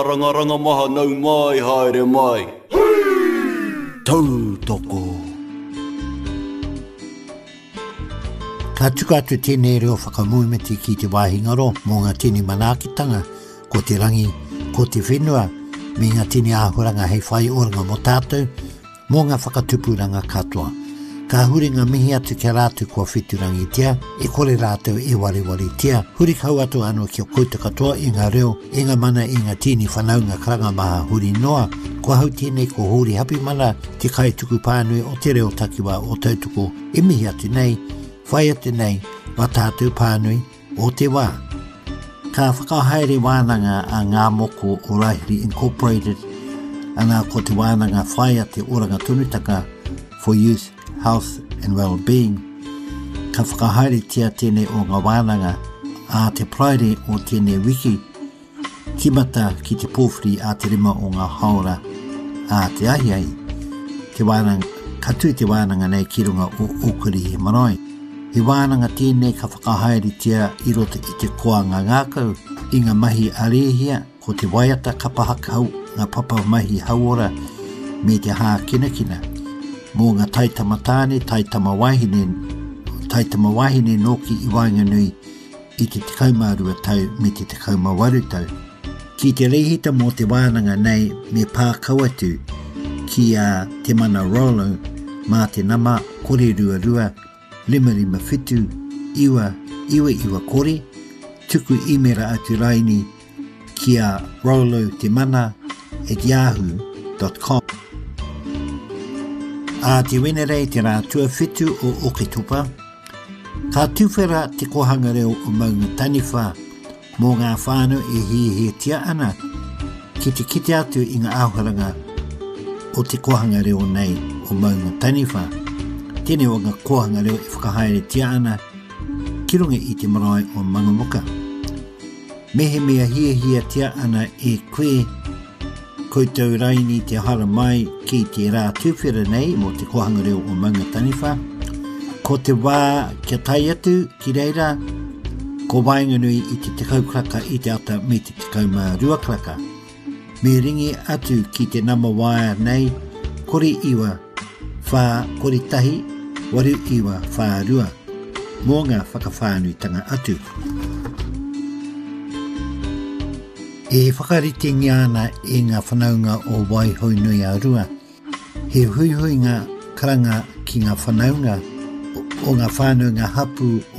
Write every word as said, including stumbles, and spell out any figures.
Rangaranga maha nau mai haere mai. Tau toko. Ka tuka atu tēnei reo whakamuimeti ki te wāhingaro mō ngā tini manakitanga, ko te rangi, ko te whenua, me ngā tini āhuranga hei whai oranga mo tātou, mō ngā whakatupuranga katoa. Ka huri ngā mihi atu kia rātu kua whiturangi tia, e kore rātou e wari wari tia, huri kau atu anō kia kouta katoa i ngā reo, e ngā mana i ngā tini whanaunga karanga maha huri noa, kua hau tēnei ko huri hapi mana, te kai tuku pānui o te reo takiwa o tautuko, e mihi atu nei, whai atu nei, wa tātou pānui o te wā. Ka whakahaere wānanga a ngā moko o Raihiri Incorporated, ana ko te wānanga whai ate oranga tunutaka for youth, health and well-being. Ka whakahaere tia tēnei o ngā wānanga a te praere o tēnei wiki, kimata ki te pōwhiri a te rima o ngā haora a te ahiai. Te wānanga, katu te wānanga nei ki runga o Okuri he marae. He wānanga tēnei ka whakahaere tia i roto i te koanga ngākau, i ngā mahi arehia, ko te waiata kapahakau, ngā papa mahi hauora, me te hā kina kina. Mō ngā taitama tāne, taitama wahine, taitama wahine noki i Wainganui i te tekauma rua tau me te tekauma waru tau. Ki te reihita mō te wānanga nei me pākau atu ki a te mana Rollo mā te nama kore rua rua, lima lima whitu, iwa, iwa iwa kore, tuku imera atu raini ki a Rollo te mana at yahoo dot com. A te wenerei te rā tua whitu o Oketupa, ka tuwhera te kohanga reo o maunga taniwha mō ngā whānau e hi he tia ana ki te kite atu i ngā āhuranga o te kohanga reo nei o maunga taniwha. Tēnei o ngā kohanga reo e whakahaere tia ana ki runga i te marae o Mangamuka. Mehe mea hia hia tia ana e koe koutou raini te hara mai ki te rā tuwhera nei mo te kohanga reo o maunga taniwha. Ko te wā kia tai atu ki reira, ko Wainganui i te tekau kraka i te ata me te tekauma rua kraka. Me ringi atu ki te nama waia nei, kore iwa, whā kore tahi, waru iwa, whā rua. Mō ngā whakawhānui tanga atu. E whakarite ngiana e ngā whanaunga o Waihoinui a rua. He hui hui ngā karanga ki ngā whanaunga o ngā whānau ngā hapu